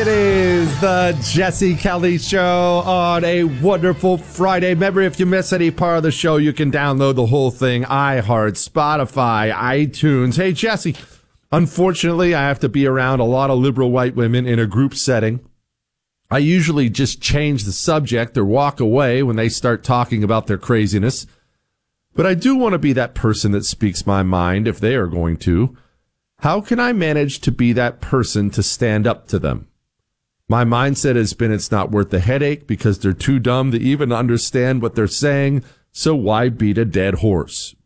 It is the Jesse Kelly Show on a wonderful Friday. Remember, if you miss any part of the show, you can download the whole thing. iHeart, Spotify, iTunes. Hey, Jesse, unfortunately, I have to be around a lot of liberal white women in a group setting. I usually just change the subject or walk away when they start talking about their craziness. But I do want to be that person that speaks my mind if they are going to. How can I manage to be that person to stand up to them? My mindset has been it's not worth the headache because they're too dumb to even understand what they're saying, so why beat a dead horse?